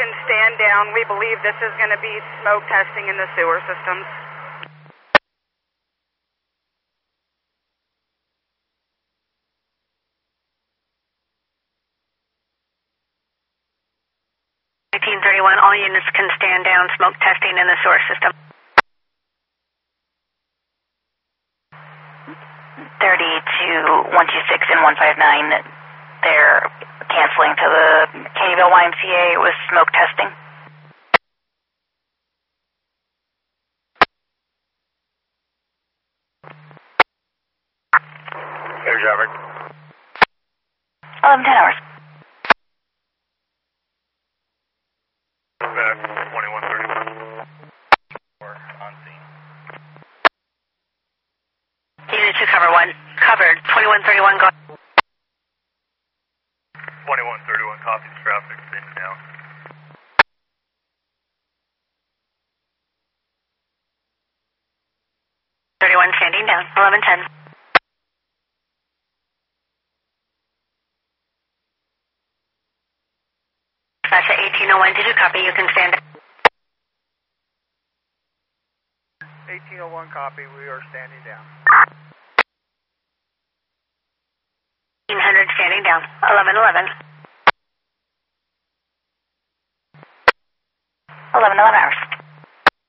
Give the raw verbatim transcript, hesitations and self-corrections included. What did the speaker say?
can stand down. We believe this is going to be smoke testing in the sewer systems. nineteen thirty-one, all units can stand down, smoke testing in the sewer system. thirty-two, one two six and one five nine, they're canceling to the Caneyville Y M C A with smoke testing. Air traffic. eleven ten hours. Back, twenty-one thirty-one. Or on scene. Unit two cover one, covered, twenty-one thirty-one, go. twenty-one thirty-one, copies traffic, standing down. thirty-one standing down, eleven ten. That's at eighteen oh one, did you copy? You can stand down. eighteen oh one copy, we are standing down. eighteen hundred standing down, eleven eleven. eleven eleven hours.